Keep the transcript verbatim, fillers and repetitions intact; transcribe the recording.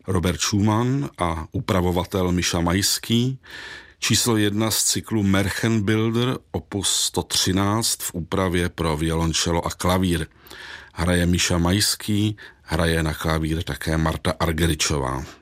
Robert Schumann a upravovatel Miša Majský, číslo jedna z cyklu Märchenbilder opus sto třináct v úpravě pro violončelo a klavír. Hraje Miša Majský, hraje na klavír také Marta Argeričová.